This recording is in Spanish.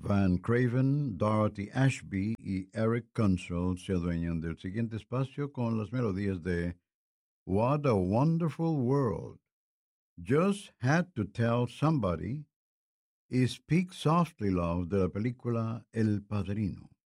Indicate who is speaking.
Speaker 1: Van Craven, Dorothy Ashby y Eric Console se adueñan del siguiente espacio con las melodías de What a Wonderful World, Just Had to Tell Somebody y Speak Softly Love de la película El Padrino.